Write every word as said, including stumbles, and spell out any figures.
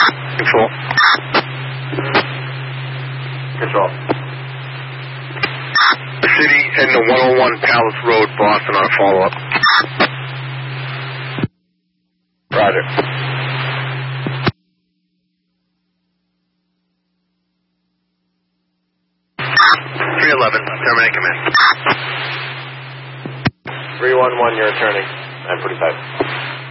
Control. Control. The city heading to one oh one Palace Road, Boston on a follow-up. Roger. three eleven, terminate command. three one one, you're returning. nine forty-five.